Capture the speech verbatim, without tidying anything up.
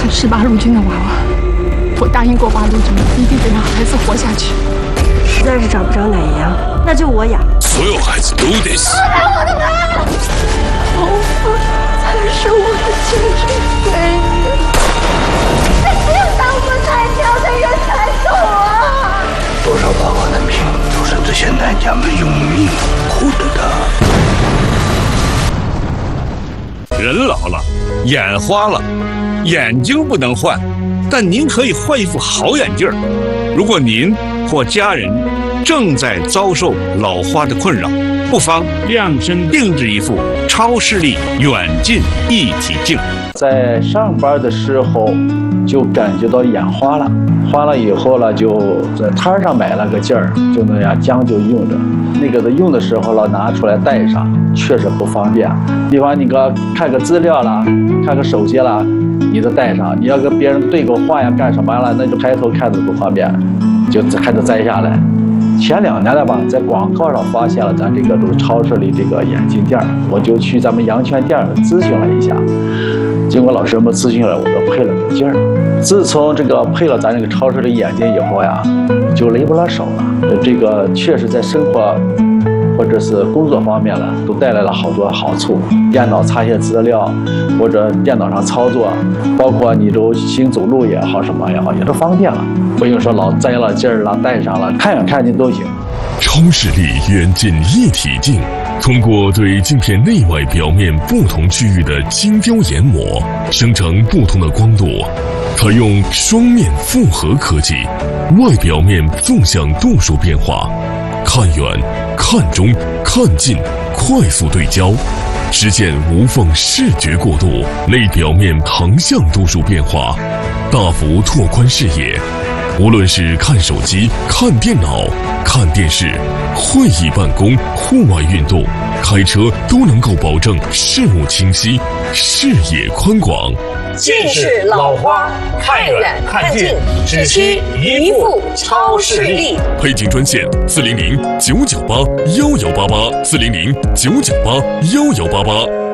是十八路军的娃娃，我答应过八路军，一定得让孩子活下去。 实在是找不着奶羊，那就我养。 所有孩子都得死。 来我的妈！头发才是我的精神贵人。那只有当不才调的人才懂啊！ 多少爸爸的命都是这些男家们用命获得的。 人老了，眼花了，眼睛不能换，但您可以换一副好眼镜儿。如果您或家人正在遭受老花的困扰，不妨量身定制一副超视力远近一体镜。 在上班的时候就感觉到眼花了，花了以后了，就在摊上买了个镜儿，就那样将就用着。那个的用的时候了，拿出来带上，确实不方便。比方你个看个资料啦，看个手机啦，你都带上；你要跟别人对个话呀，干什么了，那就抬头看着不方便，就还得摘下来。前两年了吧，在广告上发现了咱这个都超市里这个眼镜店，我就去咱们阳泉店咨询了一下。经过老师们咨询了，我就配了个镜儿。自从这个配了咱这个超市的眼镜以后呀，就累不了手了。这个确实在生活或者是工作方面呢，都带来了好多好处。电脑查些资料，或者电脑上操作，包括你都行走路也好，什么也好，也都方便了。不用说老摘了镜儿了，戴上了，看远看近都行。 超视力远近一体镜，通过对镜片内外表面不同区域的精雕研磨，生成不同的光度。采用双面复合科技，外表面纵向度数变化，看远、看中、看近，快速对焦，实现无缝视觉过渡；内表面横向度数变化，大幅拓宽视野。无论是看手机、看电脑、看电视、会议办公、户外运动、开车，都能够保证视物清晰、视野宽广。 近视老花，看远看近，只需一副超视力。 配镜专线：四零零九九八幺幺八八，四零零九九八幺幺八八。